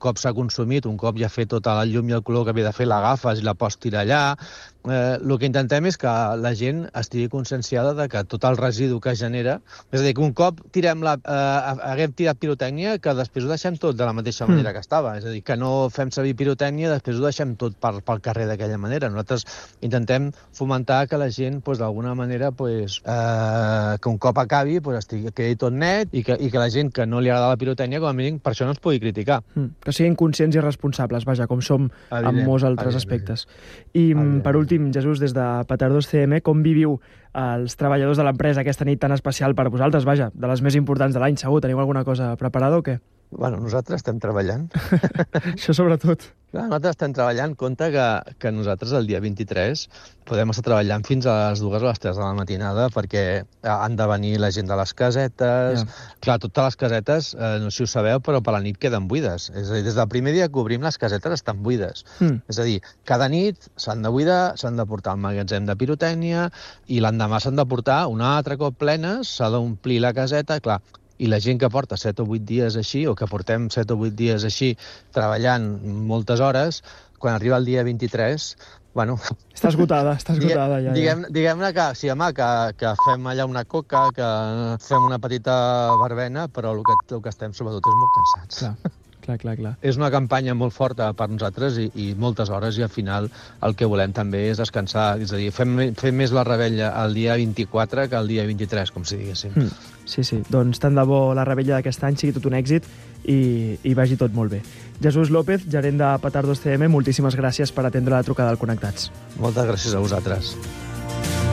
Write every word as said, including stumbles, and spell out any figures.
cop s'ha consumit, un cop ja ha fet tota la llum i el color que havia de fer, l'agafes i la pots tirar allà. Eh, el que intentem és que la gent estigui conscienciada de que tot el residu que genera... És a dir, que un cop tirem la, eh, haguem tirat pirotècnia, que després ho deixem tot de la mateixa manera mm. que estava. És a dir, que no fem servir pirotècnia, després ho deixem tot per, pel carrer d'aquella manera. Nosaltres intentem fomentar que la gent, pues, d'alguna manera, pues, eh, que un cop acabi, pues, estigui, quedi tot net i que, i que la gent que no li agrada la pirotècnia, com a mínim, per això no ens pugui criticar. Mm. Que siguin conscients i responsables, vaja, com som evident, en molts altres evident. aspectes. I, evident. per últim, Jesús, des de Petardos C M, com viviu els treballadors de l'empresa aquesta nit tan especial per vosaltres? Vaja, de les més importants de l'any, segur. Teniu alguna cosa preparada o què? Bueno, nosaltres estem treballant. Això sobretot. Clar, nosaltres estem treballant. Compte que, que nosaltres el dia vint-i-tres podem estar treballant fins a les dues o les tres de la matinada perquè han de venir la gent de les casetes. Yeah. Clar, totes les casetes, eh, no sé si ho sabeu, però per la nit queden buides. És a dir, des del primer dia que obrim les casetes estan buides. Mm. És a dir, cada nit s'han de buidar, s'han de portar al magatzem de pirotècnia i l'endemà s'han de portar un altre cop plenes, s'ha d'omplir la caseta, clar. I la gent que porta set o vuit dies així, o que portem set o vuit dies així, treballant moltes hores, quan arriba el dia vint-i-tres, bueno... Està esgotada, està esgotada ja. Diguem, diguem-ne que, sí, home, que, que fem allà una coca, que fem una petita verbena, però el que, el que estem sobretot és molt cansats. Clar. Clar, clar, clar. És una campanya molt forta per nosaltres i, i moltes hores, i al final el que volem també és descansar. És a dir, fem, fem més la rebella el dia vint-i-quatre que el dia vint-i-tres, com si diguéssim. Mm. Sí, sí. Doncs tant de bo la rebella d'aquest any sigui tot un èxit i, i vagi tot molt bé. Jesús López, gerent de Petardos C M, moltíssimes gràcies per atendre la trucada al Connectats. Moltes gràcies a vosaltres.